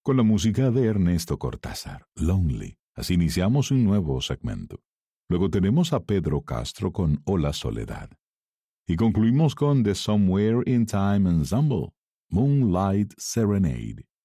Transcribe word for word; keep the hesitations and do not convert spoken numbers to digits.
con la música de Ernesto Cortázar, Lonely. Así iniciamos un nuevo segmento. Luego tenemos a Pedro Castro con Hola Soledad. Y concluimos con The Somewhere in Time Ensemble, Moonlight Serenade.